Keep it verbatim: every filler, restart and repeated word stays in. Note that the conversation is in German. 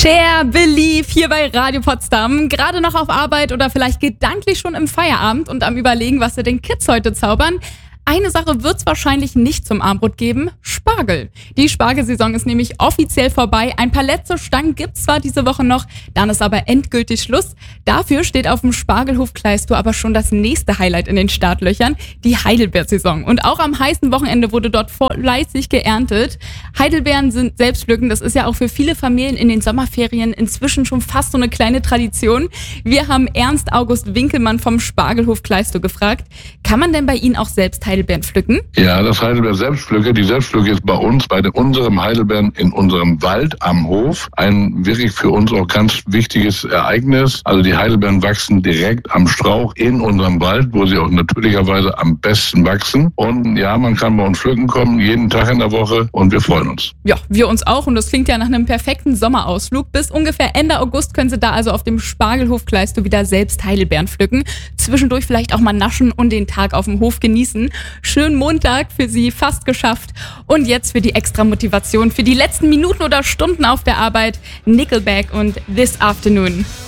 Share, Believe hier bei Radio Potsdam. Gerade noch auf Arbeit oder vielleicht gedanklich schon im Feierabend und am Überlegen, was wir den Kids heute zaubern. Eine Sache wird's wahrscheinlich nicht zum Abendbrot geben: Spargel. Die Spargelsaison ist nämlich offiziell vorbei. Ein paar letzte Stangen gibt's zwar diese Woche noch, dann ist aber endgültig Schluss. Dafür steht auf dem Spargelhof Kleistow aber schon das nächste Highlight in den Startlöchern, die Heidelbeersaison. Und auch am heißen Wochenende wurde dort fleißig geerntet. Heidelbeeren sind selbstpflücken, das ist ja auch für viele Familien in den Sommerferien inzwischen schon fast so eine kleine Tradition. Wir haben Ernst August Winkelmann vom Spargelhof Kleistow gefragt, kann man denn bei Ihnen auch selbst Heidelbeeren Heidelbeeren pflücken? Ja, das Heidelbeer Selbstpflücke. Die Selbstpflücke ist bei uns, bei unserem Heidelbeeren in unserem Wald am Hof, ein wirklich für uns auch ganz wichtiges Ereignis. Also die Heidelbeeren wachsen direkt am Strauch in unserem Wald, wo sie auch natürlicherweise am besten wachsen. Und ja, man kann bei uns pflücken kommen, jeden Tag in der Woche, und wir freuen uns. Ja, wir uns auch, und das klingt ja nach einem perfekten Sommerausflug. Bis ungefähr Ende August können Sie da also auf dem Spargelhof Kleistow wieder selbst Heidelbeeren pflücken. Zwischendurch vielleicht auch mal naschen und den Tag auf dem Hof genießen. Schönen Montag für Sie, fast geschafft. Und jetzt für die extra Motivation für die letzten Minuten oder Stunden auf der Arbeit: Nickelback und This Afternoon.